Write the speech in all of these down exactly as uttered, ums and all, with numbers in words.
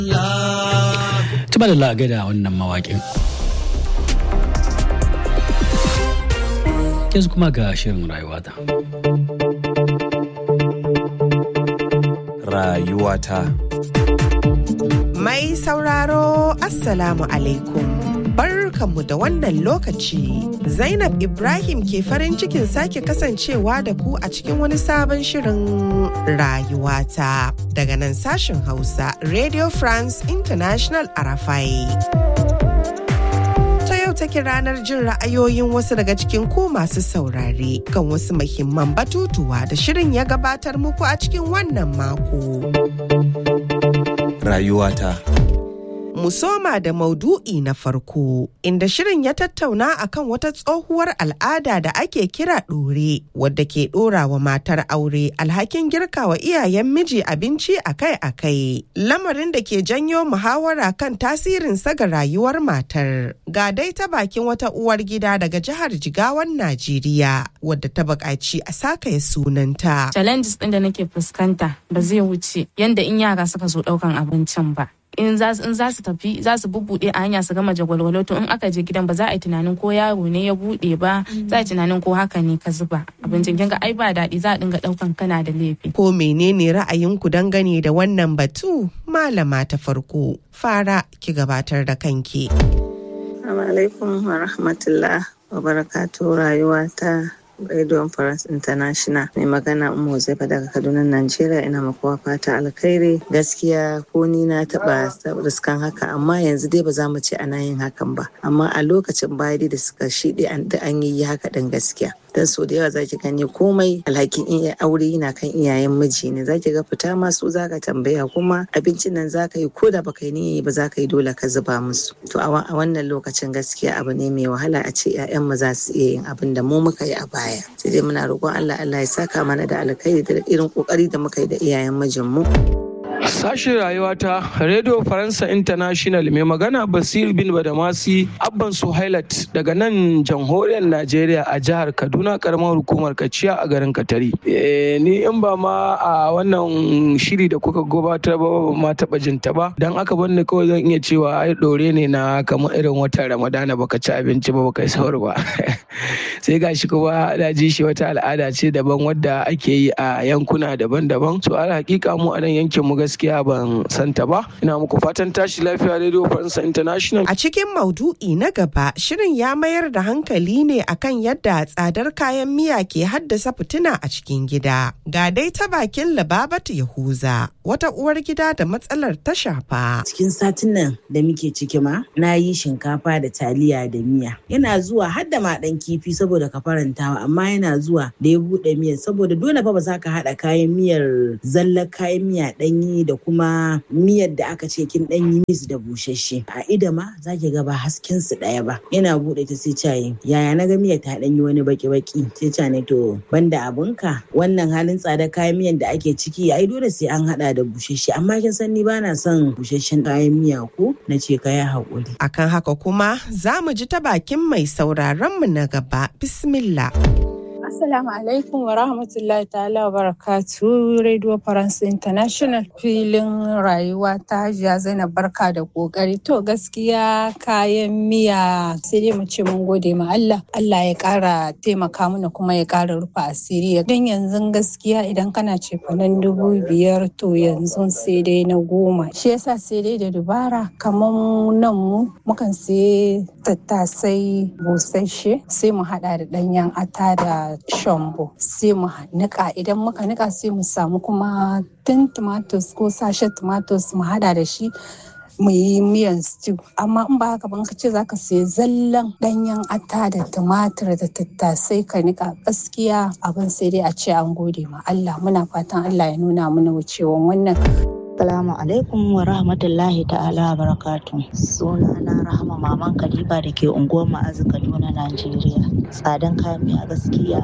Tuba da la'a gaida wannan mawaƙin. Yanzu kuma ga shirin rayuwata. Rayuwata. Mai sauraro, Assalamu alaikum. Barkanmu da wannan lokaci. Zainab Ibrahim ke farin cikin sake kasancewa da ku a cikin wani sabon shirin rayuwata. Daga nan sashen Hausa, Radio France International Arafai. Ta yau take ranar jin ra'ayoyin wasu daga cikin ku masu saurare kan wasu muhimman batutuwa da shirin ya gabatar muku a cikin wannan mako. Rayuwata. Mu soma da maudu'i na farko, inda shirin ya tattauna akan wata tsohuwar al'ada da ake kira ɗore, wadda ke ɗora wa matar aure alhakin girka wa iyayen miji abinci akai-akai. Lamarin da ke janyo muhawara kan tasirin ga rayuwar matar. Ga dai ta bakin wata uwar gida daga jihar Jigawan Najeriya, wadda ta buƙaci a sakaya sunanta. Challenges ɗin da nake fuskanta ba zai wuce yanda in yara suka zo ɗaukan abincin ba. in za su tafi za su bubbuɗe a hanya su gama jagwalwalo, to in aka je gidan ba za a yi tunanin ko yaro ne ya buɗe ba, za a yi tunanin ko haka ne ka zuba abincin. Kinga ai ba daɗi, za a dinga ɗaukan kana da laifi. Ko menene ra'ayinku dangane da wannan batu? Malama ta farko, fara ki gabatar da kanki. Assalamu alaikum wa rahmatullah wa barakatuh. Rayuwata Radio France International, mai magana Ummu Zaifa daga Kaduna, Najeriya. Ina makuwa fata alkhairi. Gaskiya ko ni na taba riskan haka, amma yanzu dai ba za mu ce ana yin hakan ba, amma a lokacin baya da suka shiɗe an yi haka din gaskiya. Dan so da yawa zaki gani komai alhakin iya aure yana kan iyayen miji ne. Zaki ga fita ma su zaka tambaya, kuma abincin nan zaka yi ko da baka yi niyya ba zaka yi dole ka zuba musu. To a wannan lokacin gaskiya abu ne mai wahala a ce ƴaƴan mu za su iya yin abin da mu muka yi a baya. Sai dai muna roƙon Allah Allah ya saka mana da alkhairi da irin kokari da muka yi da iyayen mijin mu. Sashen rayuwata Radio Faransa International, mai magana Basir bin Badamasi Abban Suhailat daga nan jamhuriyar Najeriya a jihar Kaduna, karamar hukumar Kaciya a garin Katari. E, ni in ba ma a wannan shiri da kuka gabatar ba ma taɓa jinta ba, dan aka bani kawai zan iya cewa ai ɗore ne na kamar irin watan Ramadana baka ci abinci ba baka yi sahur ba. Sai gashi kuma da ji shi wata al'ada ce daban wadda ake yi a yankuna daban-daban. So al hakika mu a nan yankin mu gaskiya ban santa ba. Ina muku fatan tashi lafiya Radio France International. A cikin maudu'i na gaba, shirin ya mayar da hankali ne akan yadda tsadar kayan miya ke haddasa fitina a cikin gida. Ga dai ta bakin Lababatu Yahuza, wata uwar gida da matsalar ta shafa. Cikin satin nan da muke ciki ma, na yi shinkafa da taliya da miya. Yana zuwa har da ma dan kifi saboda ka farantawa, amma yana zuwa da ya bude miyar, saboda dole fa ba za ka haɗa kayan miyar zallar kayan miya ɗanyi da kuma miyar da aka ce kin ɗanyi mis da busasshe. A ida ma za ki ga ba hasken su ɗaya ba. Yana bude ta sai cayi, yaya na ga miyar ta ɗanyi wani baki-baki, sai ca ne to banda abunka wannan halin tsadar kayan miyan da ake ciki ai dole sai an haɗa da busasshe, amma kin san ni bana son busasshen kayan miya ko na ce ka yi haƙuri. Akan haka kuma za mu ji ta bakin mai sauraron mu na gaba. Bismillah. Assalamu alaikum wa rahmatullahi ta'ala wa barakatu. Radio France International, filin rayuwa ta Hajiya Zainab, barka da kokari. To gaskiya kayan miya sai dai mu ce mun gode ma Allah. Allah ya kara taimaka mana kuma ya kara rufa asiri. Dan yanzu gaskiya idan kana cefanen dubu biyar to yanzu sai dai na goma. Shi yasa sai dai da dubara, kamar nan mu mukan sai tattasai busasshe sai mu hada da danyen ata da shambo sai mu nika. Idan muka nika sai mu samu kuma tin tomatoes ko sashe tomatoes mu hada da shi mu yi miyan stew. Amma in ba haka ban ka ce zaka sai zallan danyen ata da tumatir da tattasai ka nika, gaskiya abin sai dai a ce an gode ma Allah. Muna fatan Allah ya nuna mana wucewan wannan. Assalamu alaikum wa rahmatullahi ta'ala wa barakatuh. Suna na Rahama Maman Kaliba da ke unguwar Ma'azu, Kaduna, Najeriya. Tsadan kayan miya gaskiya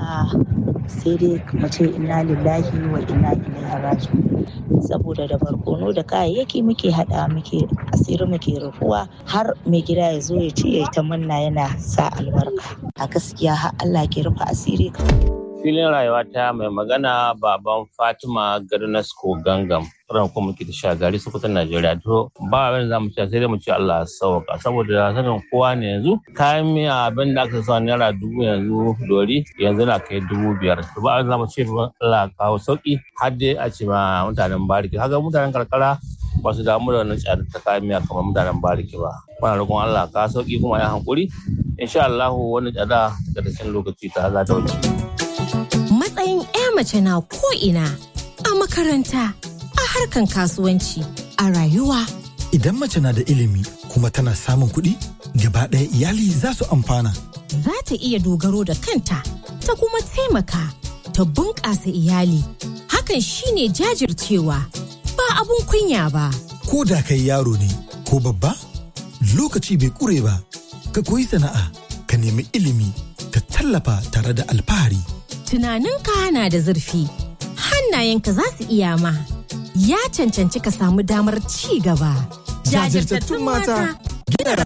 sai dai mu ce inna lillahi wa inna ilaihi raji'un. Saboda da barkono da kayayyaki muke hada muke asiri muke rufuwa, har mai gida ya zo ya ce ya ta manna yana sa albarka. A gaskiya har Allah ke rufa asiri. filin rayuwa ta mai magana baban Fatima Garnasko Gangam. Ran kuma muke da shagari Sokoton Najeriya. To ba abin da zamu ci sai dai mu ci Allah sauka saboda sanin kowa ne yanzu kayan miya abin da aka sa naira dubu yanzu dori yanzu na kai dubu biyar. To ba abin da zamu ce Allah kawo sauki har dai a ce ma mutanen bariki. Haka mutanen karkara ba su damu da wannan tsada ta kayan miya kamar mutanen bariki ba. Muna roƙon Allah ka sauki kuma ya hankuri. Insha Allah wannan tsada daga cikin lokaci ta za ta wuce. Matsayin 'ya mace na ko ina a makaranta, a harkan kasuwanci, a rayuwa. Idan mace na da ilimi kuma tana samun kuɗi, gaba ɗaya iyali za su amfana. Za ta iya dogaro da kanta, ta kuma taimaka, ta bunƙasa iyali. Hakan shine jajircewa, ba abun kunya ba. Ko da kai yaro ne ko babba, lokaci bai ƙure ba. Ka koyi sana'a, ka nemi ilimi, ka tallafa tare da alfahari. Tunaninka na da zurfi, hannayenka za su iya ma. Ya cancanci ka samu damar ci gaba. Jajirtattun mata gina.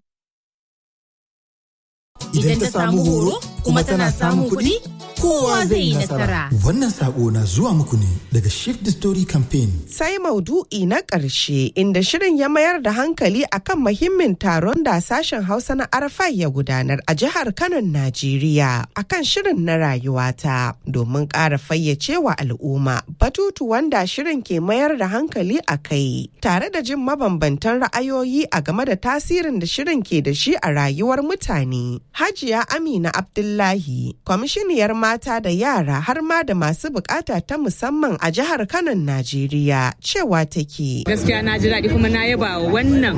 Idan ta samu horo kuma tana samun kuɗi, kowa zai yi nasara. Wannan sako na zuwa muku ne daga Shift the Story Campaign. Sai maudu'i na ƙarshe inda shirin ya mayar da hankali akan muhimmin taron da sashen Hausa na Arafai ya gudanar a jihar Kano, Najeriya akan shirin na rayuwata domin ƙara fayyacewa al'umma batutu wanda shirin ke mayar da hankali a kai tare da jin mabambantan ra'ayoyi a game da tasirin da shirin ke da shi a rayuwar mutane. Hajiya Amina Abdullahi, kwamishiniyar mata da yara har ma da masu bukata ta musamman a jihar Kano, Najeriya, cewa take. Gaskiya na ji daɗi kuma na yaba wannan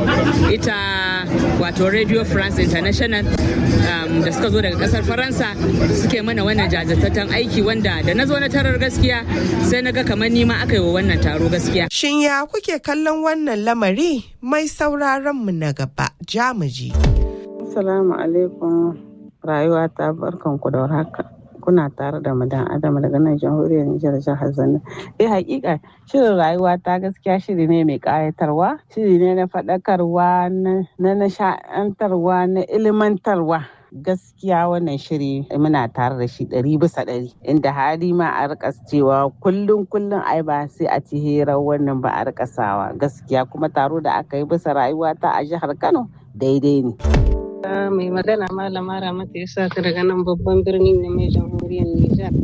ita wato Radio France International um, da suka zo daga ƙasar Faransa suke mana wannan jajirtaccen aiki wanda da na zo na tarar gaskiya sai na ga kamar nima aka yi wa wannan taro gaskiya. Shin ya kuke kallon wannan lamari? Mai sauraron mu na gaba, Jamuji. Assalamu alaikum, rayuwa ta barkanku da warhaka. Kuna tare da madan Adam daga nan jamhuriyar Nijar jihar Zanna. Eh hakika shirin rayuwa ta gaskiya shiri ne mai kayatarwa, shiri ne na faɗakarwa, na nasha'antarwa, na ilimantarwa. Gaskiya wannan shiri muna tare da shi ɗari bisa ɗari inda hali ma a rika cewa kullum kullum ai ba sai a ci hirar wannan ba a rika sawa gaskiya kuma taro da aka yi bisa rayuwa ta a jihar Kano daidai ne. Mai magana malama Ramatu Isa ta daga nan babban birnin ne mai jamhuriyar Nijar.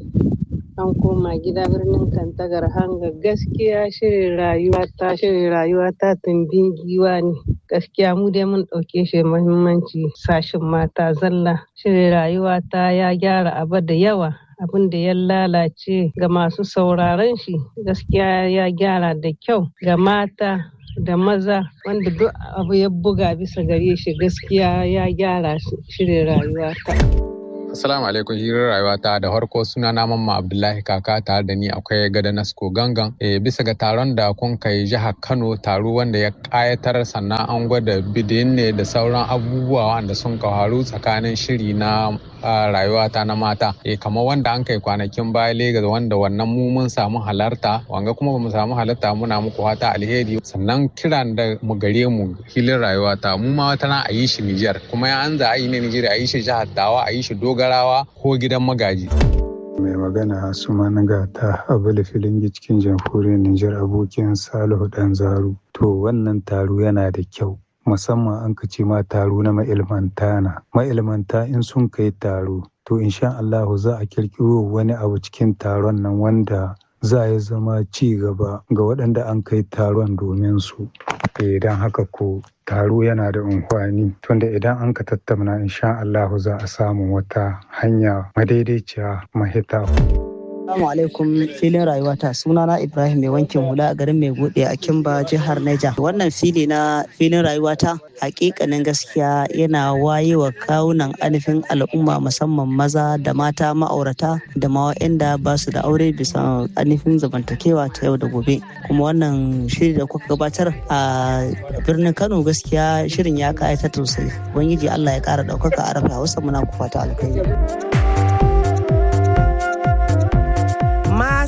An koma gida birnin Kantagar hanga gaskiya shirin rayuwa ta shirin rayuwa ta tumbin giwa ne. Gaskiya mu dai mun ɗauke shi muhimmanci sashin mata zalla. Shirin rayuwa ta ya gyara abu da yawa. Abin da ya lalace ga masu sauraron shi gaskiya ya gyara da kyau ga mata da maza wanda duk abu ya buga bisa gare shi gaskiya ya gyara shirin rayuwa ta. Assalamu alaikum, hirar rayuwa ta da harko suna na Mamma Abdullahi Kaka tare da ni akwai Garnasko Gangan. E, bisa ga taron da kun kai jihar Kano, taro wanda ya kayatar sannan an gwada bidin ne da sauran abubuwa wanda sun kawaru tsakanin shiri na rayuwa ta na mata. E, kamar wanda an kai kwanakin baya Legas wanda wannan mu mun samu halarta, wanga kuma bamu samu halarta muna muku fata alheri. Sannan kiran da mu gare mu hilin rayuwa ta mu ma wata na a yi shi Nijar, kuma ya an za a yi ne Nijar a yi shi jihar Tawa, a yi shi Doga Garawa ko gidan magaji. Mai magana Asuman Gata Abula Filingi cikin jamhuriyar Nijar abokin Salihu Dan Zaru. To wannan taro yana da kyau. Musamman an ka ce ma taro na ma'ilmanta na. Ma'ilmanta in sun kai taro to insha Allahu za a kirkiro wani abu cikin taron nan wanda za ya zama ci gaba ga waɗanda an kai taron domin su. Idan haka ko taro yana da amfani tunda idan an ka tattauna insha Allahu za a samu wata hanya madaidaiciya mahita. Assalamu alaikum filin rayuwata sunana Ibrahim mai wankin hula a garin mai bude a Kimba jihar Niger. Wannan fili na filin rayuwata hakikanin gaskiya yana wayewa kawunan alifin al'umma musamman maza da mata ma'aurata da ma waɗanda ba su da aure bisa alifin zamantakewa ta yau da gobe. Kuma wannan shiri da kuka gabatar a birnin Kano gaskiya shirin ya kayata sosai. Ubangiji Allah ya kara ɗaukaka a rafa Hausa muna ku fata alkhairi.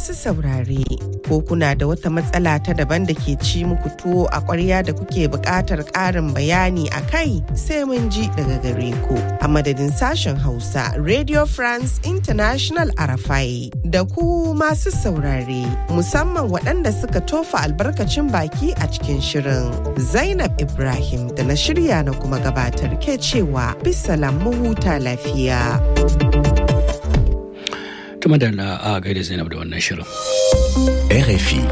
masu saurare, ko kuna da wata matsala ta daban da ke ci muku tuwo a ƙwarya da kuke buƙatar ƙarin bayani a kai, sai mun ji daga gare ku. A madadin sashen Hausa Radio France International Arafai da ku masu saurare, musamman waɗanda suka tofa albarkacin baki a cikin shirin. Zainab Ibrahim da na shirya na kuma gabatar ke cewa bisalam mu huta lafiya. Tuma da a gaida Zainab da wannan shirin. R F I.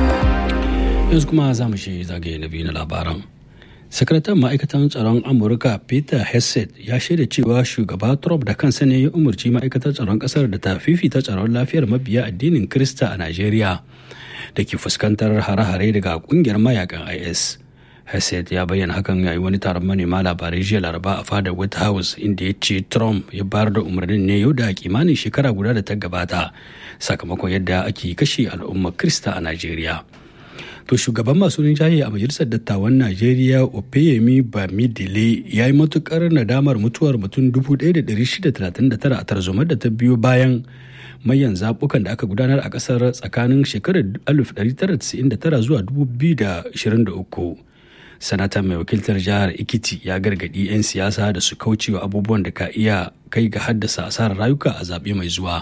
Yanzu kuma za mu shi zagaye na biyu na labaran. Sakataren ma'aikatan tsaron Amurka Peter Hegseth ya shaida cewa shugaba Trump da kansa ne ya umarci ma'aikatar tsaron kasar da ta fifita tsaron lafiyar mabiya addinin Kirista a Najeriya da ke fuskantar hare-hare daga kungiyar mayakan I S. Hegseth ya bayyana hakan yayin wani taron manema labarai jiya Laraba a fadar White House, inda ya ce Trump ya bayar da umarnin ne yau da kimanin shekara guda da ta gabata sakamakon yadda ake kashe al'ummar Kirista a Najeriya. To shugaban masu rinjaye a majalisar dattawan Najeriya Opeyemi Bamidele ya yi matukar nadamar mutuwar mutum dubu ɗaya da ɗari shida talatin da tara a tarzomar da ta biyo bayan mayan zaɓukan da aka gudanar a ƙasar tsakanin shekarar alif ɗari tara tasa'in da tara zuwa dubu biyu da ashirin da uku. Sanatan mai wakiltar jihar Ekiti ya gargaɗi 'yan siyasa da su kaucewa abubuwan da ka iya kai ga haddasa asarar rayuka a zaɓe mai zuwa.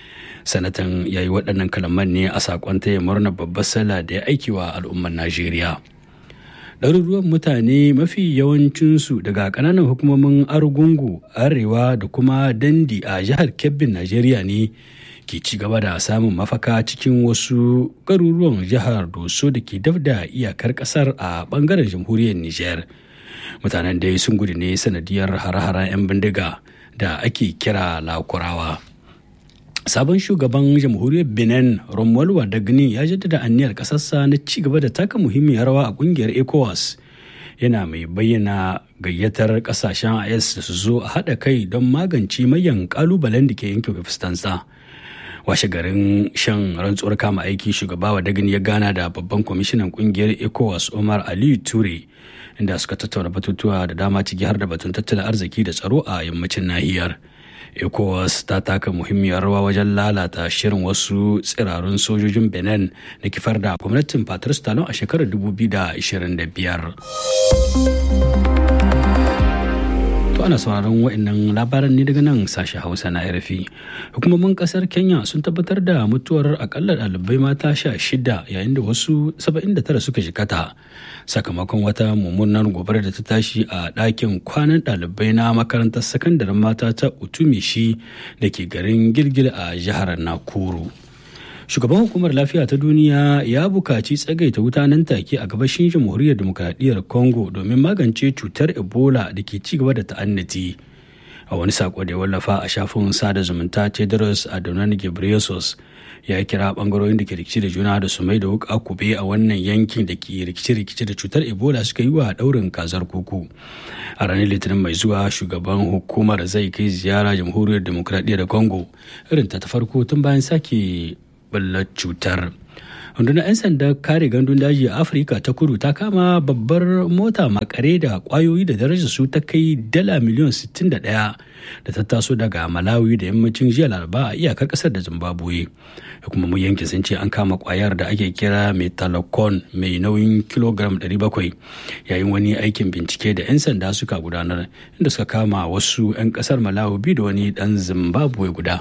Sanatan ya yi waɗannan kalaman ne a saƙon taya murnar babbar sallah da ya aiki wa al'ummar Najeriya. Ɗaruruwan mutane mafi yawancinsu daga ƙananan hukumomin Argungu, Arewa da kuma Dandi a jihar Kebbin Najeriya ne ke ci gaba da samun mafaka cikin wasu garuruwan jihar Doso da ke daf da iyakar ƙasar a ɓangaren jamhuriyar Nijar. Mutanen dai sun gudu ne sanadiyar hare-haren 'yan bindiga da ake kira Lakurawa. Sabon shugaban jamhuriyar Benin Romuald Wadagni ya jaddada anniyar ƙasarsa na ci gaba da taka muhimmiyar rawa a ƙungiyar ECOWAS, yana mai bayyana gayyatar ƙasashen I S da su zo a haɗa kai don magance mayan ƙalubalen da ke yankin fustansa. Washe garin shan rantsuwar kama aiki, shugaba Wadagni ya gana da babban kwamishinan ƙungiyar ECOWAS Omar Aliyu Ture, inda suka tattauna batutuwa da dama ciki har da batun tattalin arziki da tsaro a yammacin nahiyar. ECOWAS ta taka muhimmiyar rawa wajen lalata shirin wasu tsirarun sojojin Benin da kifar da gwamnatin Patrice Talon a shekarar dubu biyu da ashirin da biyar. To ana sauraron waɗannan labaran ne daga nan sashen Hausa na R F I. Hukumomin ƙasar Kenya sun tabbatar da mutuwar akalla ɗalibai mata sha shida yayin da wasu saba'in da tara suka jikata sakamakon wata mummunar gobarar da ta tashi a ɗakin kwanan ɗalibai na makarantar sakandaren mata ta Utumishi da ke garin Gilgil a jihar Nakuru. Shugaban hukumar lafiya ta duniya ya bukaci tsagaita wuta nan take a gabashin jamhuriyar demokradiyyar Congo domin magance cutar Ebola da ke ci gaba da ta'annati. A wani sako da ya wallafa a shafin sada zumunta, Tedros Adhanom Ghebreyesus ya kira bangarorin da ke rikici da juna da su mai da wuka kube a wannan yankin da ke rikice-rikice da cutar Ebola suka yi wa daurin kazar kuku. A ranar Litinin mai zuwa, shugaban hukumar zai kai ziyara jamhuriyar demokradiyyar Congo irin ta ta farko tun bayan sake ballar cutar. Rundunar 'yan sanda kare gandun daji a Afirka ta kudu ta kama babbar mota makare da kwayoyi da darajar su ta kai dala miliyan sittin da ɗaya da ta taso daga Malawi da yammacin jiya Laraba a iyakar kasar da Zimbabwe. Hukumomin yankin sun ce an kama kwayar da ake kira metalocon mai nauyin kilogram ɗari bakwai yayin wani aikin bincike da 'yan sanda suka gudanar, inda suka kama wasu 'yan kasar Malawi biyu da wani dan Zimbabwe guda.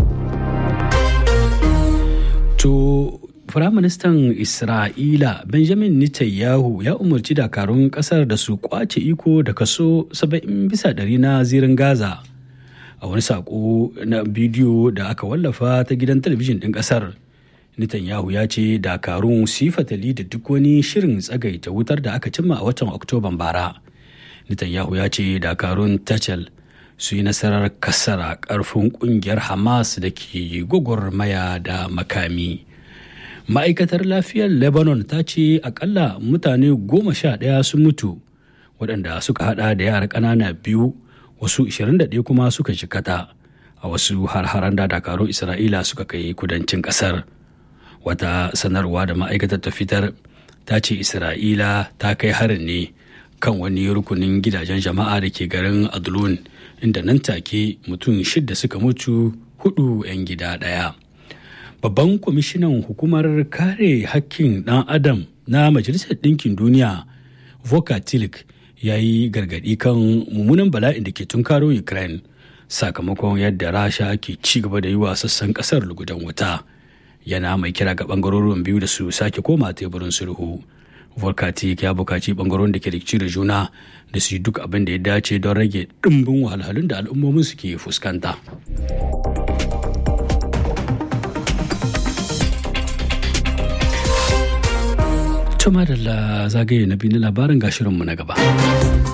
To, Firaministan Isra'ila Benjamin Netanyahu ya umarci dakarun kasar da su kwace iko da kaso saba'in bisa ɗari na zirin Gaza. A wani sako na bidiyo da aka wallafa ta gidan talabijin ɗin ƙasar, Netanyahu ya ce dakarun su yi fatali da duk wani shirin tsagaita wutar da aka cimma a watan Oktoban bara. Netanyahu ya ce dakarun Tachel su yi nasarar kasara karfin kungiyar Hamas da ke gwagwarmaya da makami. Ma'aikatar lafiyar Lebanon ta ce akalla mutane goma sha ɗaya sun mutu, waɗanda suka hada da yara ƙanana biyu, wasu ashirin da ɗaya kuma suka jikata a wasu har-haren da dakarun Isra'ila suka kai kudancin ƙasar. Wata sanarwa da ma'aikatar ta fitar ta ce Isra'ila ta kai harin ne kan wani rukunin gidajen jama'a da ke garin Adlun, inda nan take mutum shidda suka mutu, hudu 'yan gida ɗaya. babban kwamishinan hukumar kare hakkin ɗan adam na Majalisar Ɗinkin Duniya Volker Turk ya yi gargaɗi kan mummunan bala'in da ke tunkaro Ukraine sakamakon yadda Rasha ke ci gaba da yi wa sassan ƙasar lugudan wuta. Yana mai kira ga ɓangarorin biyu da su sake koma teburin sulhu. Volker Turk ya buƙaci ɓangarorin da ke rikici da juna da su yi duk abin da ya dace don rage ɗimbin wahalhalun da al'ummomin su ke fuskanta. Tuma da zagaye na biyu na labarin gashirinmu na gaba.